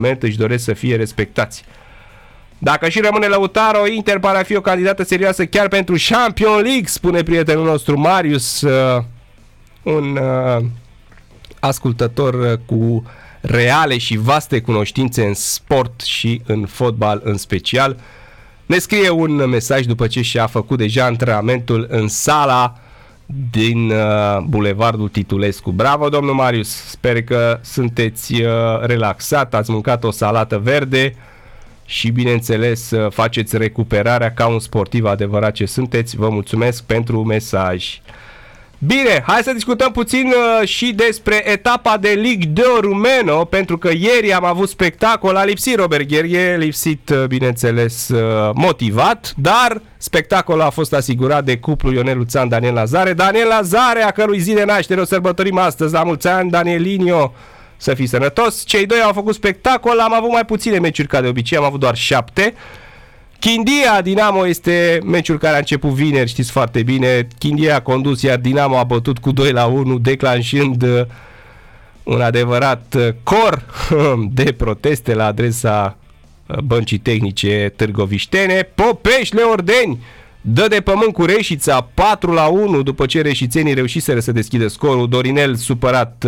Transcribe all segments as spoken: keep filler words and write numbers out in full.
își doresc să fie respectați. Dacă și rămâne Lautaro, Inter pare a fi o candidată serioasă chiar pentru Champions League, spune prietenul nostru Marius, uh, un uh, ascultător cu reale și vaste cunoștințe în sport și în fotbal în special. Ne scrie un mesaj după ce și-a făcut deja antrenamentul în sala din uh, Bulevardul Titulescu. Bravo, domnul Marius! Sper că sunteți uh, relaxat, ați mâncat o salată verde și, bineînțeles, uh, faceți recuperarea ca un sportiv adevărat ce sunteți. Vă mulțumesc pentru mesaj. Bine, hai să discutăm puțin uh, și despre etapa de Ligue doi Rumeno, pentru că ieri am avut spectacol, a lipsit Robert Gherghe, lipsit, uh, bineînțeles, uh, motivat, dar spectacolul a fost asigurat de cuplul Ionel Luțan, Daniel Lazare. Daniel Lazare, a cărui zi de naștere o sărbătorim astăzi, la mulți ani, Danielinho, să fii sănătos. Cei doi au făcut spectacol, am avut mai puține meciuri ca de obicei, am avut doar șapte. Chindia Dinamo este meciul care a început vineri, știți foarte bine. Chindia a condus, iar Dinamo a bătut cu doi la unu, declanșând un adevărat cor de proteste la adresa băncii tehnice târgoviștene. Popeș Leordeni dă de pământ cu Reșița patru la unu după ce reșițenii reușiseră să deschidă scorul. Dorinel supărat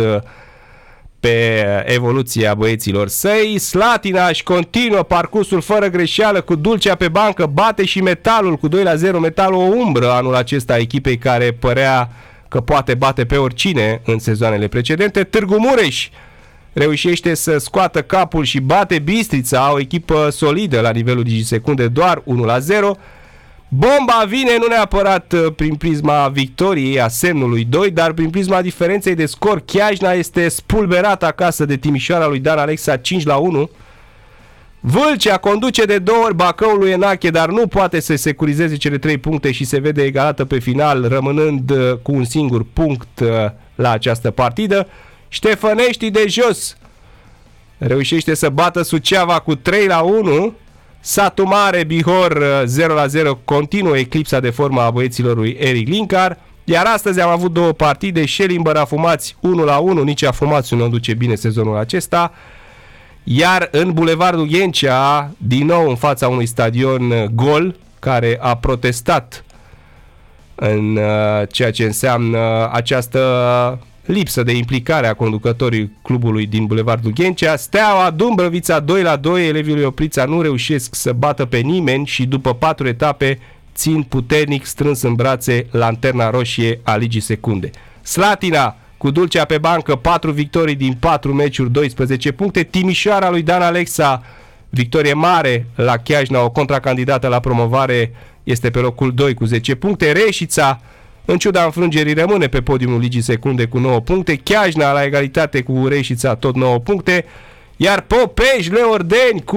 pe evoluția băieților săi. Slatina își continuă parcursul fără greșeală cu Dulcea pe bancă, bate și Metalul cu doi la zero. Metalul o umbră anul acesta a echipei care părea că poate bate pe oricine în sezoanele precedente. Târgu Mureș reușește să scoată capul și bate Bistrița, o echipă solidă la nivelul digisecunde, doar unu la zero. Bomba vine nu neapărat prin prisma victoriei, a semnului doi, dar prin prisma diferenței de scor. Chiajna este spulberat acasă de Timișoara lui Dan Alexa cinci la unu. Vâlcea conduce de două ori Bacăul lui Enache, dar nu poate să securizeze cele trei puncte și se vede egalată pe final, rămânând cu un singur punct la această partidă. Ștefănești de jos reușește să bată Suceava cu trei la unu. Satu Mare, Bihor zero la zero, continuă eclipsa de formă a băieților lui Eric Linkar. Iar astăzi am avut două partide, Schellimber Afumați unu la unu, nici Afumați nu duce bine sezonul acesta. Iar în Bulevardul Ghencea, din nou în fața unui stadion gol, care a protestat în ceea ce înseamnă această lipsă de implicare a conducătorii clubului din Bulevardul Ghencea. Steaua Dumbrăvița doi la doi, elevii lui Oprița nu reușesc să bată pe nimeni și după patru etape țin puternic strâns în brațe lanterna roșie a Ligii Secunde. Slatina cu Dulcea pe bancă, patru victorii din patru meciuri, doisprezece puncte. Timișoara lui Dan Alexa, victorie mare la Chiajna, o contracandidată la promovare, este pe locul doi cu zece puncte. Reșița, în ciuda înfrângerii, rămâne pe podiumul Ligii Secunde cu nouă puncte. Chiajna la egalitate cu Reșița, tot nouă puncte. Iar Popeș Leordeni cu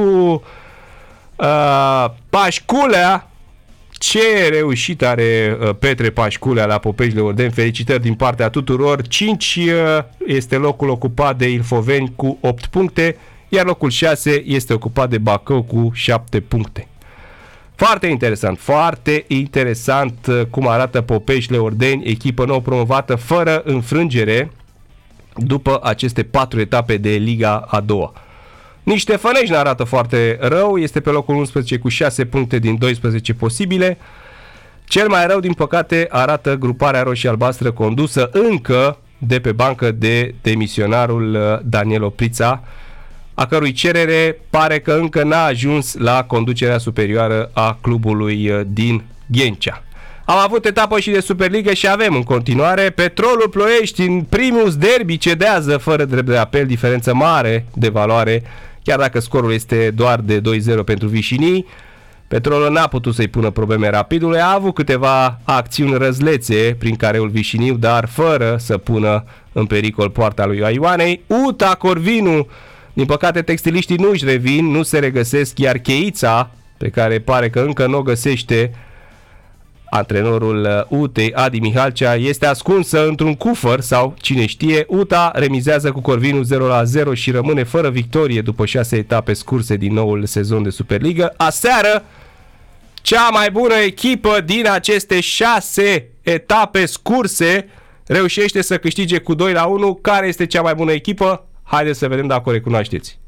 uh, Pașculea. Ce reușit are uh, Petre Pașculea la Popeș Leordeni. Felicitări din partea tuturor. cinci uh, este locul ocupat de Ilfoveni cu opt puncte, iar locul șase este ocupat de Bacău cu șapte puncte. Foarte interesant, foarte interesant cum arată Popeș Leordeni, echipă nou promovată fără înfrângere după aceste patru etape de Liga a doua. Nici Ștefănești nu arată foarte rău, este pe locul unsprezece cu șase puncte din doisprezece posibile. Cel mai rău, din păcate, arată gruparea roșie-albastră condusă încă de pe bancă de demisionarul Daniel Oprița, a cărui cerere pare că încă n-a ajuns la conducerea superioară a clubului din Ghencea. Am avut etapă și de Superliga și avem în continuare. Petrolul Ploiești în Primus Derby cedează fără drept de apel, diferență mare de valoare, chiar dacă scorul este doar de doi zero pentru Vișinii. Petrolul n-a putut să-i pună probleme Rapidului, a avut câteva acțiuni răzlețe prin careul Vișiniu, dar fără să pună în pericol poarta lui Ioanei. U T A Corvinu, din păcate textiliștii nu își revin, nu se regăsesc, iar cheița, pe care pare că încă nu o găsește antrenorul U T A, Adi Mihalcea, este ascunsă într-un cufăr sau cine știe. U T A remizează cu Corvinu zero la zero și rămâne fără victorie după șase etape scurse din noul sezon de Superliga. Aseară, cea mai bună echipă din aceste șase etape scurse reușește să câștige cu doi la unu. Care este cea mai bună echipă? Haideți să vedem dacă o recunoașteți.